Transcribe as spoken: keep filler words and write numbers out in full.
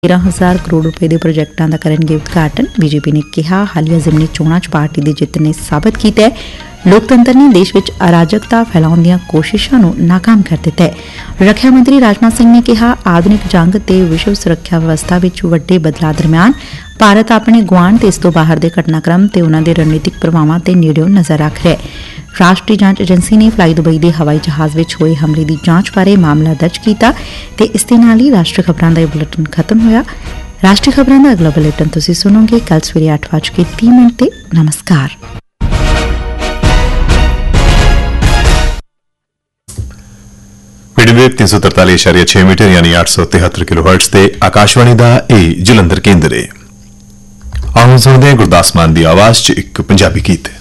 तेरह हज़ार करोड़ रुपए के प्रोजेक्टां का करनगे उद्घाटन। बीजेपी ने कहा हालिया जिमनी चोणां च पार्टी की जित ने साबित किया है लोकतंत्र ने देश में अराजकता फैलाउण दीआं कोशिशां नूं नाकाम कर दिता है। रखिया मंत्री राजनाथ सिंह ने कहा आधुनिक जंग ते विश्व सुरक्षा व्यवस्था विच वड्डे बदलाव दरमियान भारत अपने गुआंढ ते इस तों बाहर दे घटनाक्रम ते उन्हां दे रणनीतिक प्रभावां ते नेड़ियों नज़र रख रहा है। राष्ट्रीय जांच एजेंसी ने फ्लाई दुबई के हवाई जहाज़ में होए हमले की जांच बारे मामला दर्ज किया ते इस दे नाल ही राष्ट्रीय खबरां दा बुलेटिन खत्म होया। राष्ट्रीय खबरां दा अगला बुलेटिन तुसीं सुनोगे कल सवेरे आठ बज के तीस मिनट ते। नमस्कार। मीडियम तीन सौ तरताली इशारिया छह मीटर यानी आठ सौ तिहत्तर किलो हर्ट्ज से आकाशवाणी का यह जलंधर केंद्र है। आउं सुनते हैं गुरदास मान की आवाज च एक पंजाबी गीत।